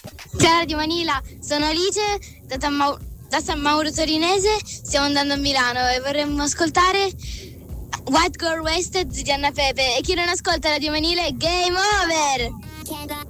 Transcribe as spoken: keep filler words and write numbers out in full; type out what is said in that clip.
Ciao Radio Manila, sono Alice da, Tamma- da San Mauro Torinese, stiamo andando a Milano e vorremmo ascoltare White Girl Wasted di Anna Pepe, e chi non ascolta Radio Manila è game over!